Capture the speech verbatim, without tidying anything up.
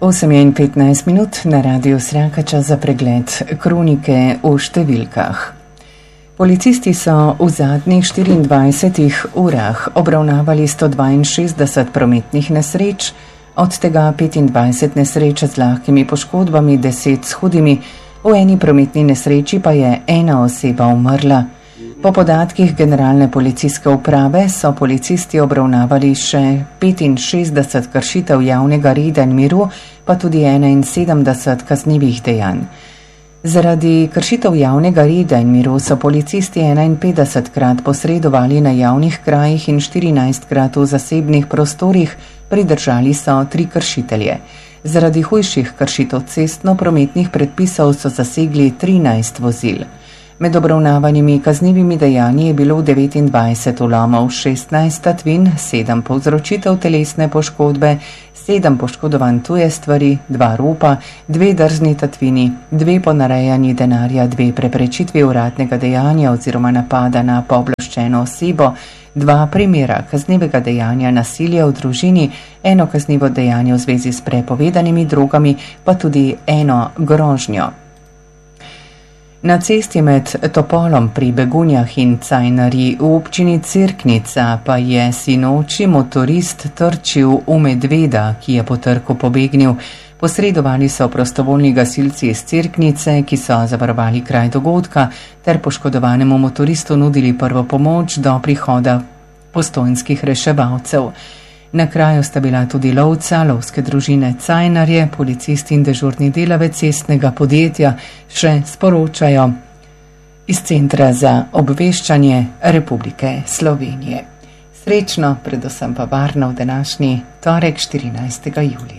osem in petnajst minut na Radiu Sraka, čas za pregled kronike v številkah. Policisti so v zadnjih štiriindvajsetih urah obravnavali sto dvainšestdeset prometnih nesreč, od tega petindvajset nesreč z lahkimi poškodbami, deset s hudimi, v eni prometni nesreči pa je ena oseba umrla. Po podatkih Generalne policijske uprave so policisti obravnavali še petinšestdeset kršitev javnega reda in miru, pa tudi enainsedemdeset kaznivih dejanj. Zaradi kršitev javnega reda in miru so policisti enainpetdesetkrat posredovali na javnih krajih in štirinajstkrat v zasebnih prostorih, pridržali so tri kršitelje. Zaradi hujših kršitev cestno-prometnih predpisov so zasegli trinajst vozil. Med obravnavanimi kaznivimi dejanji je bilo devetindvajset vlomov, šestnajst tatvin, sedem povzročitev telesne poškodbe, sedem poškodovanj tuje stvari, dva ropa, dve drzni tatvini, dve ponarejani denarja, dve preprečitvi uradnega dejanja oziroma napada na pooblaščeno osebo, dva primera kaznivega dejanja nasilja v družini, eno kaznivo dejanje v zvezi s prepovedanimi drogami, pa tudi eno grožnjo. Na cesti med Topolom pri Begunjah in Cajnarji v občini Cerknica pa je sinoči motorist trčil v medveda, ki je po trku pobegnil. Posredovali so prostovoljni gasilci iz Cerknice, ki so zavarovali kraj dogodka, ter poškodovanemu motoristu nudili prvo pomoč do prihoda postojnskih reševalcev. Na kraju sta bila tudi lovca, lovske družine Cajnarje, policisti in dežurni delavec cestnega podjetja, še sporočajo iz Centra za obveščanje Republike Slovenije. Srečno, predvsem pa varno v današnji torek štirinajstega julija.